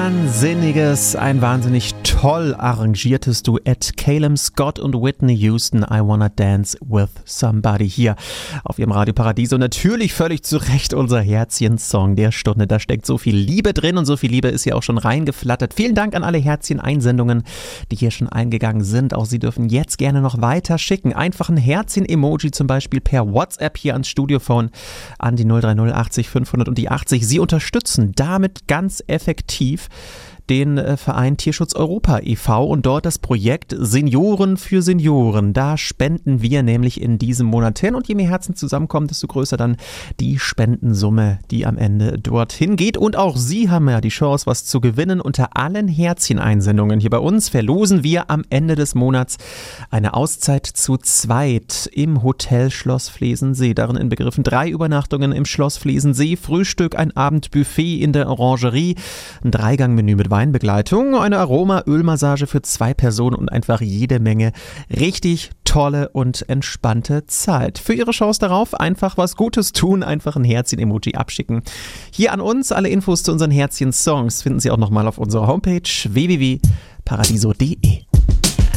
ein wahnsinnig toll arrangiertes Duett. Calum Scott und Whitney Houston, I Wanna Dance With Somebody hier auf ihrem Radio Paradiso. Natürlich völlig zu Recht unser Herzchen-Song der Stunde. Da steckt so viel Liebe drin und so viel Liebe ist hier auch schon reingeflattert. Vielen Dank an alle Herzchen-Einsendungen, die hier schon eingegangen sind. Auch Sie dürfen jetzt gerne noch weiter schicken. Einfach ein Herzchen-Emoji zum Beispiel per WhatsApp hier ans Studiophone an die 030 80 500 und die 80. Sie unterstützen damit ganz effektiv den Verein Tierschutz Europa e.V. und dort das Projekt Senioren für Senioren. Da spenden wir nämlich in diesem Monat hin und je mehr Herzen zusammenkommen, desto größer dann die Spendensumme, die am Ende dorthin geht. Und auch Sie haben ja die Chance, was zu gewinnen. Unter allen Herzchen-Einsendungen hier bei uns verlosen wir am Ende des Monats eine Auszeit zu zweit im Hotel Schloss Flesensee. Darin inbegriffen 3 Übernachtungen im Schloss Flesensee, Frühstück, ein Abendbuffet in der Orangerie, ein 3-Gang-Menü mit Weinbegleitung, eine Aroma-Ölmassage für 2 Personen und einfach jede Menge richtig tolle und entspannte Zeit. Für Ihre Chance darauf einfach was Gutes tun, einfach ein Herzchen-Emoji abschicken. Hier an uns, alle Infos zu unseren Herzchen-Songs finden Sie auch nochmal auf unserer Homepage www.paradiso.de.